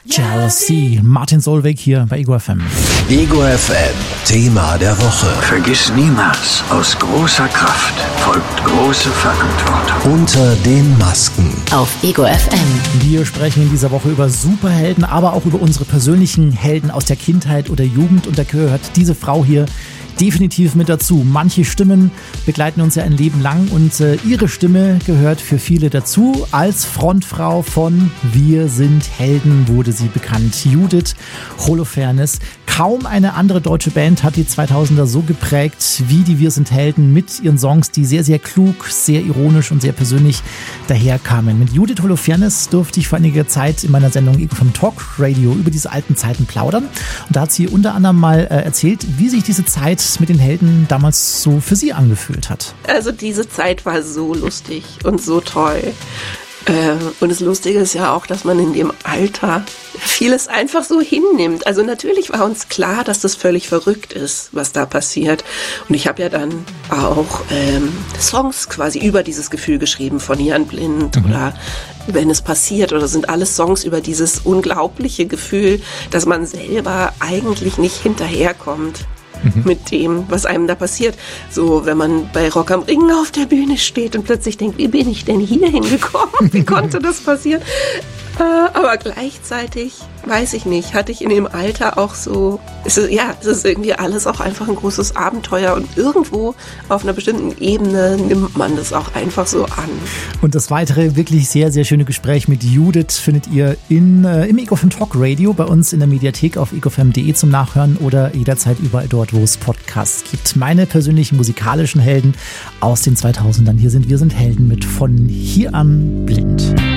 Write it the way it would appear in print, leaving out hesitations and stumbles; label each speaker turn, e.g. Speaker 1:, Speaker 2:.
Speaker 1: Jealousy. Martin Solveig hier bei Ego FM.
Speaker 2: Ego FM, Thema der Woche.
Speaker 3: Vergiss niemals, aus großer Kraft folgt große Verantwortung.
Speaker 2: Unter den Masken.
Speaker 4: Auf Ego FM.
Speaker 1: Wir sprechen in dieser Woche über Superhelden, aber auch über unsere persönlichen Helden aus der Kindheit oder Jugend. Und da gehört diese Frau hier definitiv mit dazu. Manche Stimmen begleiten uns ja ein Leben lang und ihre Stimme gehört für viele dazu. Als Frontfrau von Wir sind Helden wurde sie bekannt. Judith Holofernes. Kaum eine andere deutsche Band hat die 2000er so geprägt wie die Wir sind Helden mit ihren Songs, die sehr, sehr klug, sehr ironisch und sehr persönlich daherkamen. Mit Judith Holofernes durfte ich vor einiger Zeit in meiner Sendung Ego vom Talk Radio über diese alten Zeiten plaudern. Und da hat sie unter anderem mal erzählt, wie sich diese Zeit mit den Helden damals so für sie angefühlt hat.
Speaker 5: Also diese Zeit war so lustig und so toll. Und das Lustige ist ja auch, dass man in dem Alter vieles einfach so hinnimmt. Also natürlich war uns klar, dass das völlig verrückt ist, was da passiert. Und ich habe ja dann auch Songs quasi über dieses Gefühl geschrieben, von Jan Blind oder Wenn es passiert, oder sind alles Songs über dieses unglaubliche Gefühl, dass man selber eigentlich nicht hinterherkommt mit dem, was einem da passiert. So, wenn man bei Rock am Ring auf der Bühne steht und plötzlich denkt, wie bin ich denn hier hingekommen? Wie konnte das passieren? Aber gleichzeitig, weiß ich nicht, hatte ich in dem Alter auch so, es ist irgendwie alles auch einfach ein großes Abenteuer und irgendwo auf einer bestimmten Ebene nimmt man das auch einfach so an.
Speaker 1: Und das weitere wirklich sehr, sehr schöne Gespräch mit Judith findet ihr im Ego FM Talk Radio bei uns in der Mediathek auf egofm.de zum Nachhören oder jederzeit überall dort, wo es Podcasts gibt. Meine persönlichen musikalischen Helden aus den 2000ern. Hier sind Wir sind Helden mit Von hier an blind.